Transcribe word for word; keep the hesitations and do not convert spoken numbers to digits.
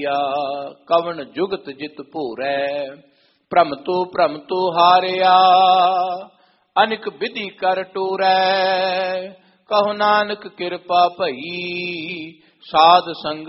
ਕਵਣ ਜੁਗਤ ਜਿਤ ਭੂਰੈ, ਭ੍ਰਮ ਤੋ ਭ੍ਰਮ ਤੋ ਹਾਰਿਆ, ਅਨਿਕ ਵਿਧੀ ਕਰ ਟੂਰੈ, ਕਹੋ ਨਾਨਕ ਕਿਰਪਾ ਭਈ, ਸਾਧ ਸੰਗਤ